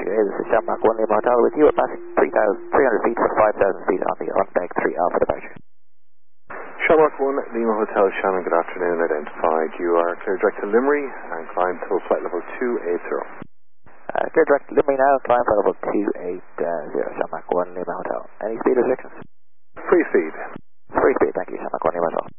This is Shamrock 1 Lima Hotel with you at passing 300 feet for 5,000 feet on the on-deck 3 Alpha departure. Shamrock 1 Lima Hotel, Shannon, good afternoon. Identified. You are clear direct to Limerick and climb to flight level 280. Clear direct to Limerick now, climb flight level 280, Shamrock 1 Lima Hotel. Any speed restrictions? Free speed. Free speed, thank you, Shamrock 1 Lima Hotel.